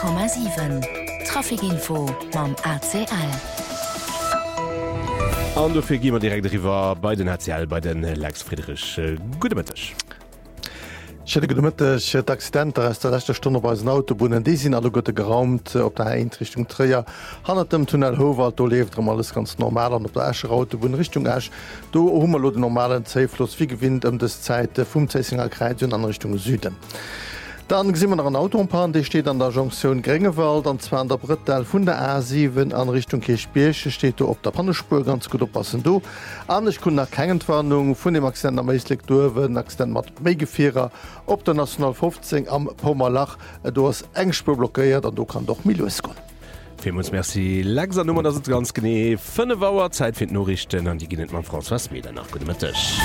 100,7 Trafikinfo mam ACL. An dofir gimmer direkt riwer bei den HCL bei den Lex Friedrich Gudemëttech. Gudemëttech d'Accident ass der lechte Stunde bei den Autobunnen, déi sinn alle gotte geraumt op der Einrichtung Träier. Hannet dem Tunnel Howald, do leeft alles ganz normal an op der Ächer Autobun Richtung Äsch. Do hummer lo den normalen Zeifloss wie gewinnt des Zäite vum Zeisinger Kräitun an Richtung Süden. Dann gesinn man an Autobahn, die steht an der Jonction Grengewald, an zwar an der Brittel vun der A7 an Richtung Kirchbierche steht op der Pannespur ganz gut oppassen do. Anch kun nach Kengenwarnung vun dem Accident am Meislik dowen, Accident mat Meigefierer op der National 15 am Pommerlach, do ass engspur blockéiert, an du kann doch Milles kon. Vielmals merci. Langsam Nummer, das ist ganz gené. 5 Uhr Zeit für Nachrichten, an die ginnet man François Meder nach Gudemëttech.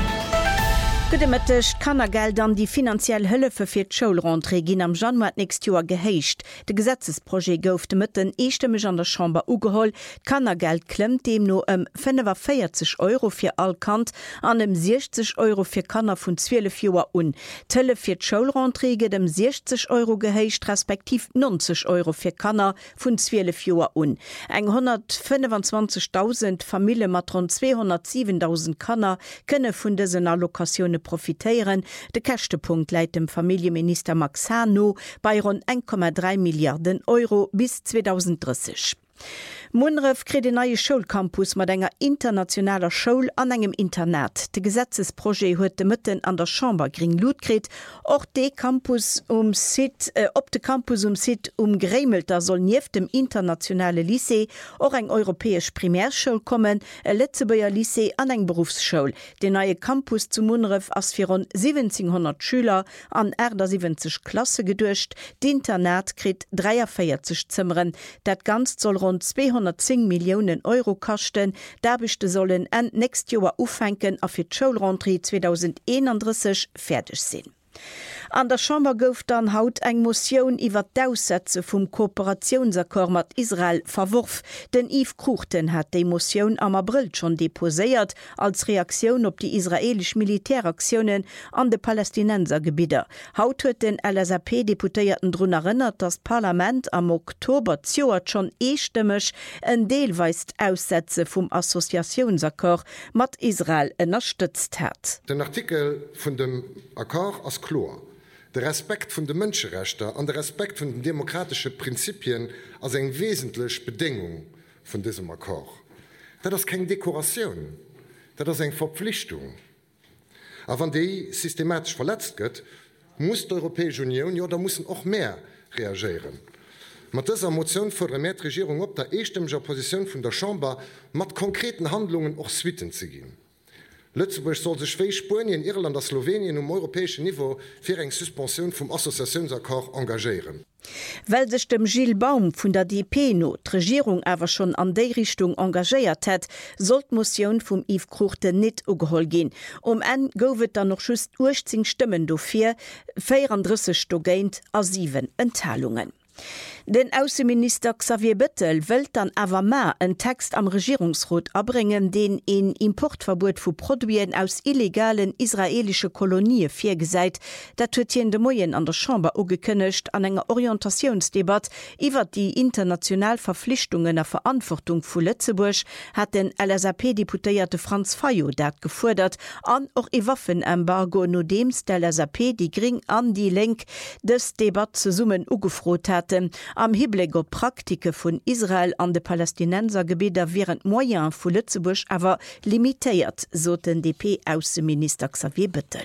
Gudemëttech Kannergeld an die finanziell Hëllefe fir d'Schulrentrée ginn am Januar nächst Joer gehéicht. De Gesetzesprojekt gouf de Mëtten eestemmech an der Chamber ugeholl. Kannergeld klemmt dem no 45 € fir all Kant an 60 € fir Kanner vun 12 Joer un. Tëlle fir d'Schulrentrée gët 60 € gehéicht, respektiv 90 € fir Kanner vun 12 Joer un. Eng 125.000 Familie mat rund 207.000 Kanner kënne vun dësen Allokationune profitéieren. De Kächtepunkt läit dem Familienminister Max Hano bei rund 1,3 Milliarden € bis 2030. Munref krit den neue Schulcampus mat enger internationaler Schoul an engem Internet. De Gesetzesprojekt huet de Mëtten an der Chamber gring Lut krit. Och de Campus op de Campus Sid Grémelter soll nief dem internationale Lycée och eng europäesch Primärschule kommen, e Lettzebuer Lycée an eng Berufsschule. De neue Campus zu Munref ass fir rund 1700 Schüler an Äder 70 Klasse gedurcht. D'Internet krit 43 Zimmeren. Dat ganz soll rund 210 Millionen € kachten. Derbechte sollen en nächst Joer ufenken a fir d'Schulrentrée 2031 fertig sinn. An der Chamber gouf dann haut eng Motion iwwer d'Aussätze vum Kooperationsakkord mat Israel verwurf. Den Yves Kruchten hat de Motion am April schon deposéiert als Reaktion op die israelisch Militäraktionen an de Palästinensergebieter. Haut huet den LSAP-Deputéierten drun erinnert, das Parlament am Oktober zioert schon eestimmech en deelweist Aussätze vum Assoziationsakkord mat Israel ënnerstützt hat. Den Artikel vun dem Akkord as Chlor. Der Respekt vun de Mënscherechter an der Respekt vun den demokratische Prinzipien als eng wesentlich Bedingung vun diesem Akkord. Dat ist keine Dekoration, dat ist eng Verpflichtung. Aber wann die systematisch verletzt gëtt, muss die Europäische Union, ja, da müssen auch mehr reagieren. Mit dieser Motion fordert die Regierung op, der einstimmiger Position von der Chamber mit konkreten Handlungen auch Switen zu gehen. Lützeburg soll sich wie Spanien, Irland und Slowenien europäischem Niveau für eine Suspension vom Assoziationsakkord engagieren. Weil sich dem Gilles Baum vun der DP no d' Regierung awer schon an déi Richtung engagéiert hett, sollt Motion vum Yves Kruchten net ugeholl gin. En gouft dann noch just 18 Stimmen dofir, 34 dogéint a 7 Enthalungen. Den Außenminister Xavier Bettel wëll dann awer ma en Text am Regierungsrat abbringen, den en Importverbot vu Produien aus illegalen israelische Kolonie firgesäit. Dat huet hien de Moien an der Chamber ugekënnecht an enger Orientationsdebat iwwer die international Verpflichtungen der Verantwortung vu Lützeburg hat den LSAP-Deputéierte Franz Fayo dat gefordert an och e Waffenembargo no dems der LSAP die Gring an die Lenk des Debat ze summen ugefrot hatten. Am Hinblick op Praktike vun Israel an de Palästinensergebieter während Moyen vu Lützeburg awer limitéiert, so den DP-Außenminister Xavier Bettel.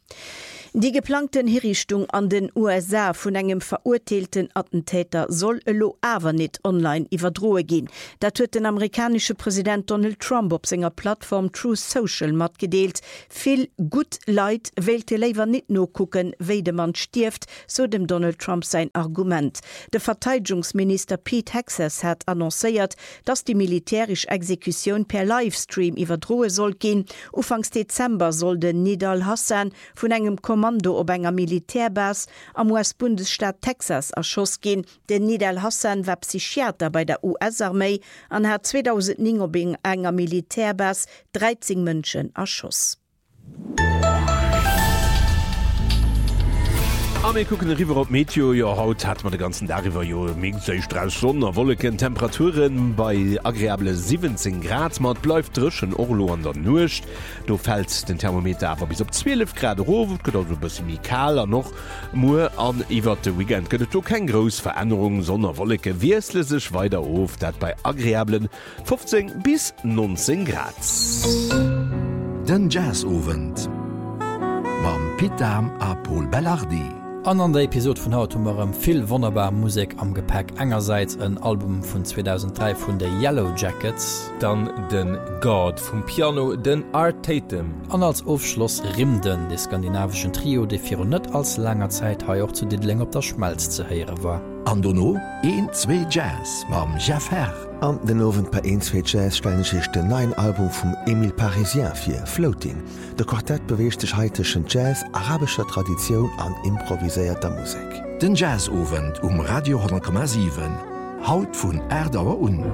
Die geplanten Hinrichtung an den USA vun engem verurteilten Attentäter soll lo awer net online iwwerdroe gin. Dat huet den amerikanische Präsident Donald Trump op senger Plattform Truth Social mat gedeelt. Viel gut Leiit wählte leiwer net no kucken, wéi de man stift, so dem Donald Trump sein Argument. De Verteidigungsminister Pete Hegseth hat annoncéiert, dass die militärisch Exekution per Livestream iwwerdroe soll gin. Ufangs Dezember soll den Nidal Hassan vun engem Kommando op enger Militärbas am US-Bundesstaat Texas erschoss gin. Den Nidal Hassan war Psychiater bei der US-Armee an hat 2009 op enger Militärbas 13 Mënschen erschoss. wir gucken River op Meteo ja haut hat man den ganzen Darüber jo Sonder Wolken Temperaturen bei agreeable 17 Grad mat bleibt drschen Orlo an der Nucht. Du fällt den Thermometer aber bis op 12 Grad hoch bis Mikaler noch Mu an iwwer de weekend gëtt du kein gros Veränderung sonder Wolke wiesle sech weiter auf dat bei agreeablen 15 bis 19 Grad. Den Jazz-Ovent Mam Pitam a Paul Bellardi. An der Episode vun haut hummerem vill wonnerbar Musik am Gepäck engerseits ein Album vun 2003 vun der Yellow Jackets, dann den God vum Piano den Art Tatum. An als Aufschloss Rimden de skandinavischen Trio de vir net als langer Zeit ha auch zu dit leng op der Schmalz ze heere war. An Donno 1-2 Jazz mam Jeff Herr. An den Owen bei 1-2 Jazz stellen sich den neuen Album vum Emile Parisien fir Floating. De Quartett bewecht sich heiteschen Jazz, arabischer Tradition an improviséierter Musik. Den Jazz-Ovent Radio 10,7 Haut vun Erdauer un.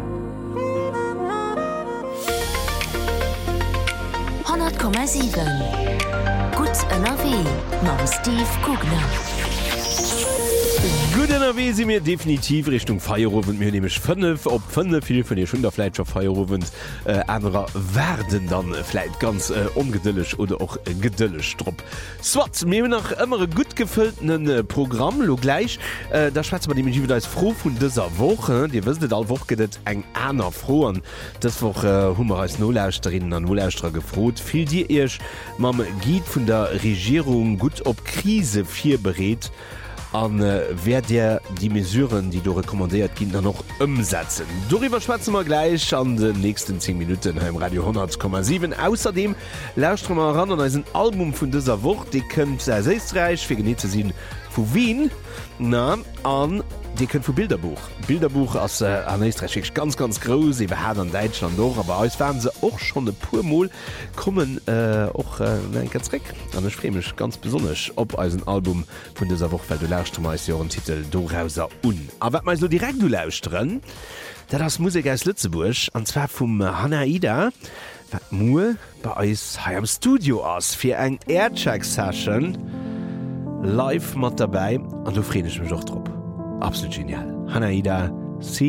100,7 Gut NRW mam Steve Kugner. Gut NRW sie mir definitiv Richtung Feierabend mir nämlich 5 op 5 viel von ihr schon der Fleischer Feierabend anderer werden dann vielleicht ganz ungeduldig oder auch geduldig trop. Swat mir nach immer gut gefüllten Programm lo gleich da schwarz man die wieder als froh von dieser Woche die wisst all Woche geht eng einer frohen das Woche Hummer als Nolauterinnen an Nolauster gefroht viel dir erst man geht von der Regierung gut ob Krise 4 berät an wer der die Mesuren, die du rekommandiert gehen, dann noch umsetzen. Darüber schwatzen wir gleich an den nächsten 10 Minuten im Radio 100,7. Außerdem lauscht mal ran an ein Album von dieser Woche, die könnt sehr Österreich für genießen sehen von Wien an die könnt vu Bilderbuch aus an Österreich ganz groß an Deutschland doch aber aus waren sie auch schon de purmol kommen auch ganz an spremisch ganz besonders op als ein Album von dieser Woche weil du lauscht Titel Dorauser un aber mal so direkt du lauscht drin da das Musik aus Lützeburg und zwar vom Hanaida Mu bei uns am Studio aus für ein Aircheck Session live mat dabei an du friedest mich doch drauf. Absolut genial. Hanaida,